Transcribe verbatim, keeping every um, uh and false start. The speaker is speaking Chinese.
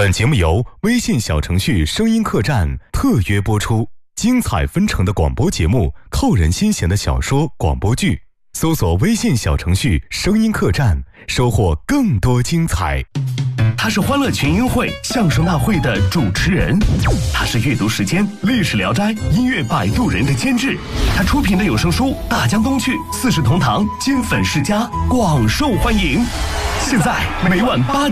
本节目由微信小程序声音客栈特约播出，精彩纷呈的广播节目，扣人心弦的小说广播剧，搜索微信小程序声音客栈，收获更多精彩。 他是欢乐群英会相声大会的主持人，他是阅读时间历史聊斋音乐摆渡人的监制，他出品的有声书《大江东去》四世同堂金粉世家广受欢迎。现在每晚八